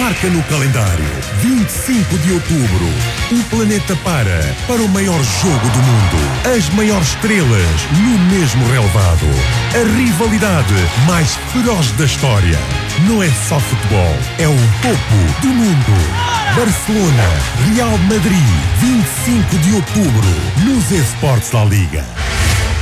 Marca no calendário. 25 de outubro. O planeta para o maior jogo do mundo. As maiores estrelas no mesmo relevado. A rivalidade mais feroz da história. Não é só futebol, é o topo do mundo. Barcelona, Real Madrid, 25 de outubro, nos esportes da Liga.